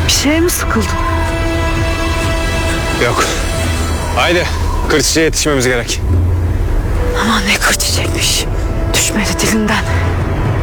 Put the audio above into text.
Bir şeye mi sıkıldın? Yok. Haydi kır çiçeğe yetişmemiz gerek. Aman ne kır çiçekmiş. Düşmedi dilinden.